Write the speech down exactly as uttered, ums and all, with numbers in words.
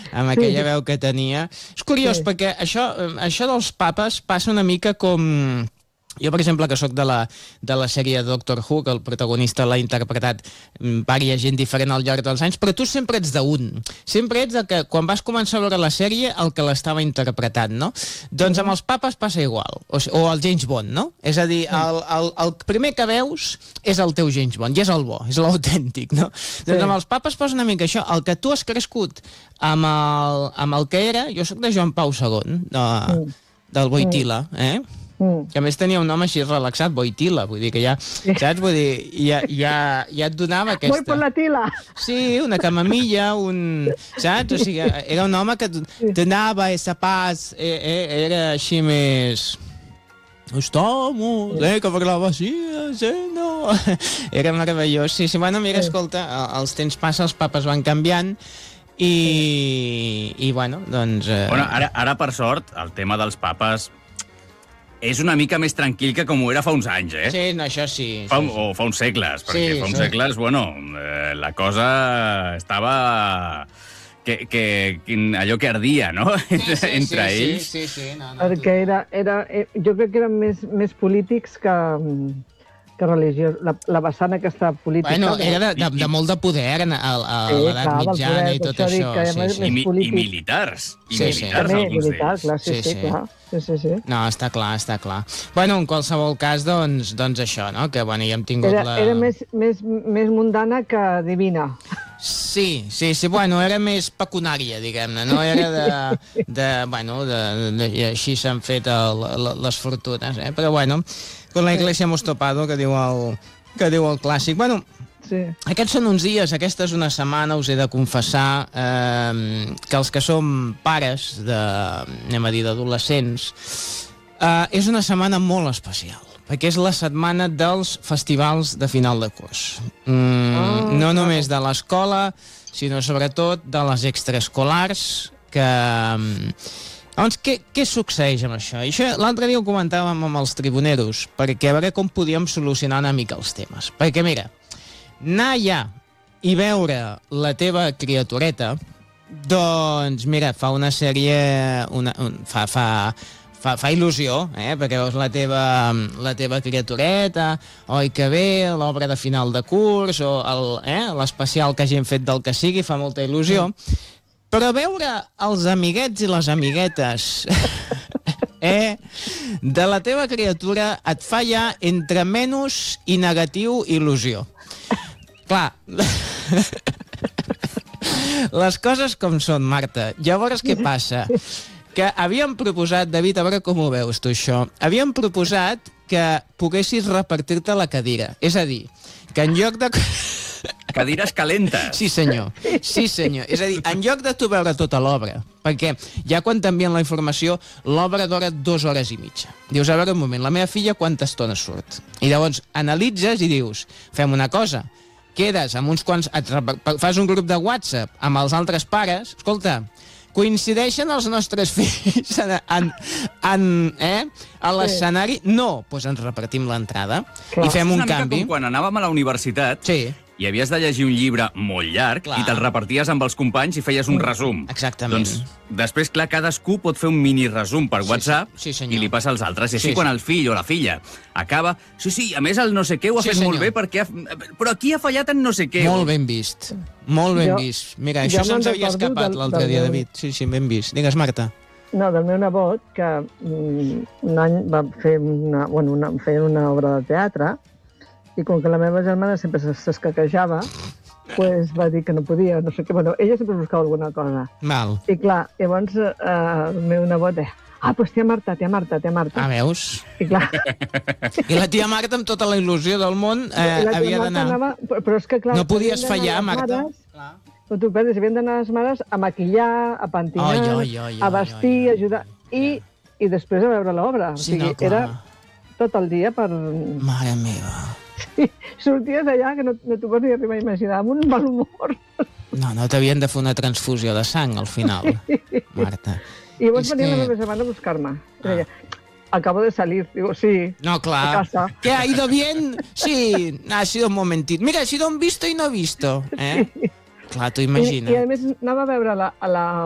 amb aquella veu que tenia. És curiós, Sí. perquè això, això dels papes passa una mica com... Jo, per exemple, que sóc de la, de la sèrie Doctor Who, que el protagonista l'ha interpretat vària gent diferent al llarg dels anys, però tu sempre ets d'un. Sempre ets el que, quan vas començar a veure la sèrie, el que l'estava interpretant, no? Doncs amb els papes passa igual. O, o el James Bond, no? És a dir, el, el, el primer que veus és el teu James Bond, i és el bo, és l'autèntic, no? Sí. Doncs amb els papes passa una mica això. El que tu has crescut amb el, amb el que era... Jo sóc de Joan Pau segon, de, mm. del Boitila, eh? Mm. Que a més tenia un nom així relaxat, Boitila, vull dir que ja, saps? Vull dir, ja, ja, ja et donava aquesta... Voy por la tila. Sí, una camamilla, un... Saps? O sigui, era un home que donava esa paz, eh, eh, era així més... Estamos, eh, que parlava així, sí, no... Era meravellós. Sí, sí, bueno, mira, escolta, els temps passen, els papes van canviant, i, i bueno, doncs... Eh... Bueno, ara, ara, per sort, el tema dels papes és una mica més tranquil que com ho era fa uns anys, eh? Sí, no, això sí. Fa, sí, sí. O fa uns segles, perquè Sí, fa uns sí. segles, bueno, eh, la cosa estava... Que, que, que allò que ardia, no? Sí, sí, Entre sí, ells. Sí, sí, sí, no, no, Perquè era, era, eh, jo crec que eren més, més polítics que, que religiós. La, la vessant aquesta política... Bueno, era de, de, de molt de poder a, a, a Sí, l'edat clar, del mitjana poder, i tot per això dic això. que Sí, més- sí. I, mi, I polític. militars. I Sí, sí. militars, També, alguns militar, d'ells. clar, sí, Sí, sí, sí. clar. Sí, sí, sí. No, està clar, està clar. Bueno, en qualsevol cas, doncs, doncs això, no? Que, bueno, ja hem tingut Era, la... era més, més, més mundana que divina. Sí, sí, sí, bueno, era més pecunària, diguem-ne, no? Era de... de bueno, de, de, i així s'han fet el, el, les fortunes, eh? Però, bueno, con la iglesia hemos topado, que diu el, que diu el clàssic. Bueno, Sí. aquests són uns dies, aquesta és una setmana, us he de confessar eh, que els que som pares de, anem a dir, d'adolescents, eh, és una setmana molt especial, perquè és la setmana dels festivals de final de curs. Mm, Oh, no clar. només de l'escola, sinó sobretot de les extraescolars, que... Llavors, què, què succeeix amb això? I això l'altre dia ho comentàvem amb els tribuneros, perquè a veure com podíem solucionar una mica els temes. Perquè, mira, anar allà i veure la teva criatureta, doncs, mira, fa una sèrie... Una, un, fa, fa, fa, fa il·lusió, eh? Perquè veus la teva, la teva criatureta, oi que bé, l'obra de final de curs, o el, eh? l'especial que hagin fet del que sigui, fa molta il·lusió. Però veure els amiguets i les amiguetes eh, de la teva criatura et fa ja entre menys i negatiu il·lusió. Clar, les coses com són, Marta. Llavors, què passa? Que havíem proposat, David, a veure com ho veus tu, això, havíem proposat que poguessis repartir-te la cadira. És a dir, que en lloc de... Cadires calentes. Sí, senyor. Sí, senyor. És a dir, en lloc de tu veure tota l'obra, perquè ja quan t'envien la informació, l'obra dura dues hores i mitja. Dius, a veure, un moment, la meva filla quanta estona surt? I llavors analitzes i dius, fem una cosa, quedes amb uns quants... Et fas un grup de WhatsApp amb els altres pares, escolta, coincideixen els nostres fills en, en, en, eh, a l'escenari? No, doncs ens repartim l'entrada i fem un És una mica canvi. com quan anàvem a la universitat Sí. i havies de llegir un llibre molt llarg Clar. i te'l reparties amb els companys i feies un resum. Exactament. Doncs després, clar, cadascú pot fer un mini resum per Sí, WhatsApp sí, sí, senyor. i li passa als altres. I així Sí, quan sí. el fill o la filla acaba... Sí, sí, a més el no sé què ho ha Sí, fet molt senyor. bé perquè... Ha... Però aquí ha fallat en no sé què. Molt ben vist. Molt ben Jo- vist. Mira, jo això me'n se'ns havia recordo escapat del- l'altre del dia, meu- David. Sí, sí, ben vist. Digues, Marta. No, del meu nebot, que mm, un any va fer una, bueno, una, feia una obra de teatre, i com que la meva germana sempre s'es- s'escaquejava, pues va dir que no podia, no sé què. Bueno, ella sempre buscava alguna cosa. Mal. I clar, llavors eh, el meu nebot deia, ah, pues tia Marta, tia Marta, tia Marta. Ah, veus? I clar, I la tia Marta, amb tota la il·lusió del món, eh, la tia havia Marta d'anar... anava... Però, però és que, clar... No podies havien d'anar fallar, les Marta. mares- Clar. No t'ho perdis, havien d'anar les mares a maquillar, a pentinar, Ai, ai, ai, ai, a vestir, ai, ai. a ajudar... I, I després a veure l'obra. Sí, o sigui, no, clar. era tot el dia per... Mare meva. Sorties d'allà que no, no t'ho pots ni arribar a imaginar, amb un mal humor. No, no t'havien de fer una transfusió de sang, al final, Marta. I llavors És venia que- la meva germana a buscar-me. I deia, acabo de salir. Digo, sí. No, A clar. casa. ¿Qué ha ido bien? Sí, ha sido un momentito. Mira, ha sido un visto y no visto. ¿Eh? Clar, t'ho I, imagina't. I a més anava a veure la, a la